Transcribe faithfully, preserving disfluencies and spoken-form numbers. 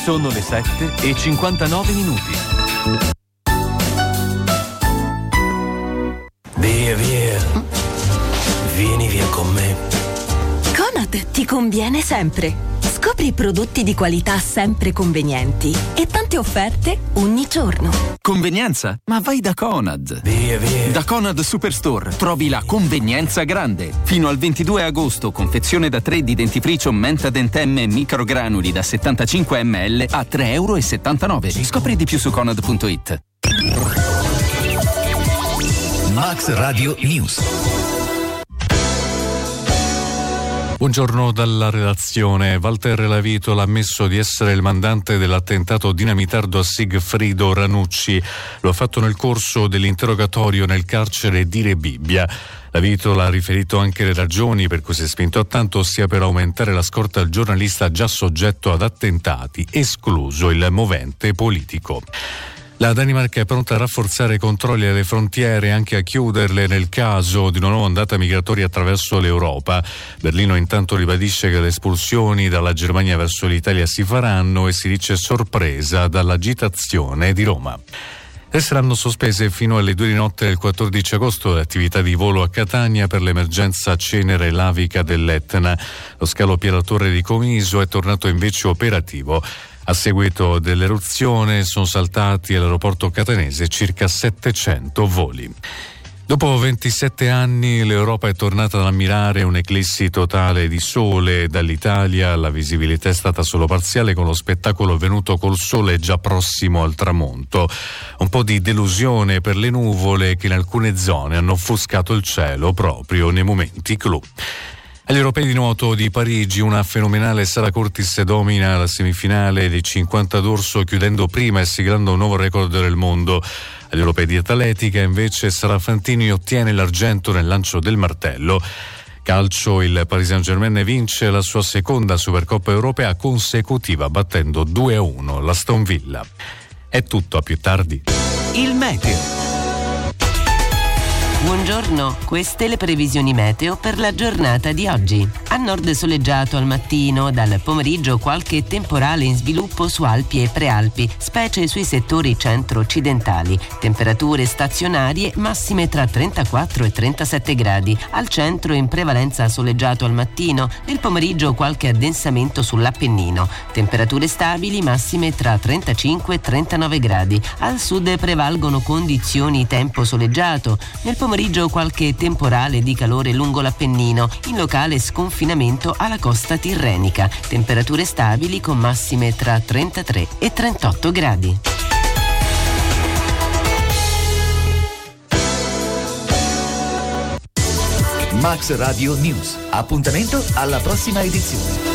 Sono le sette e cinquantanove minuti. Via, via. Vieni via con me. Conad ti conviene sempre. Scopri prodotti di qualità sempre convenienti e tante offerte ogni giorno. Convenienza? Ma vai da Conad. Via, via. Da Conad Superstore trovi la convenienza grande. Fino al ventidue agosto, confezione da tre di dentifricio Menta Dentemme microgranuli da settantacinque millilitri a tre virgola settantanove euro. Scopri di più su conad punto it. Max Radio News. Buongiorno dalla redazione. Walter Lavitola ha ammesso di essere il mandante dell'attentato dinamitardo a Sigfrido Ranucci. Lo ha fatto nel corso dell'interrogatorio nel carcere di Rebibbia. Lavitola ha riferito anche le ragioni per cui si è spinto a tanto, ossia per aumentare la scorta al giornalista già soggetto ad attentati, escluso il movente politico. La Danimarca è pronta a rafforzare i controlli alle frontiere e anche a chiuderle nel caso di una nuova ondata migratoria attraverso l'Europa. Berlino intanto ribadisce che le espulsioni dalla Germania verso l'Italia si faranno e si dice sorpresa dall'agitazione di Roma. Resteranno sospese fino alle due di notte del quattordici agosto le attività di volo a Catania per l'emergenza cenere lavica dell'Etna. Lo scalo Piera Torre di Comiso è tornato invece operativo. A seguito dell'eruzione sono saltati all'aeroporto catanese circa settecento voli. Dopo ventisette anni l'Europa è tornata ad ammirare un'eclissi totale di sole. Dall'Italia la visibilità è stata solo parziale, con lo spettacolo venuto col sole già prossimo al tramonto. Un po' di delusione per le nuvole che in alcune zone hanno offuscato il cielo proprio nei momenti clou. Agli europei di nuoto di Parigi una fenomenale Sara Curtis domina la semifinale dei cinquanta d'orso, chiudendo prima e siglando un nuovo record del mondo. Agli europei di atletica invece Sara Fantini ottiene l'argento nel lancio del martello. Calcio, il Paris Saint-Germain vince la sua seconda Supercoppa europea consecutiva battendo due a uno l'Aston Villa. È tutto, a più tardi. Il meteo. Buongiorno, queste le previsioni meteo per la giornata di oggi. A nord soleggiato al mattino, dal pomeriggio qualche temporale in sviluppo su Alpi e Prealpi, specie sui settori centro-occidentali. Temperature stazionarie massime tra trentaquattro e trentasette gradi. Al centro in prevalenza soleggiato al mattino, nel pomeriggio qualche addensamento sull'Appennino. Temperature stabili massime tra trentacinque e trentanove gradi. Al sud prevalgono condizioni tempo soleggiato. Nel pomeriggio pomeriggio qualche temporale di calore lungo l'Appennino, in locale sconfinamento alla costa tirrenica. Temperature stabili con massime tra trentatré e trentotto gradi. Max Radio News. Appuntamento alla prossima edizione.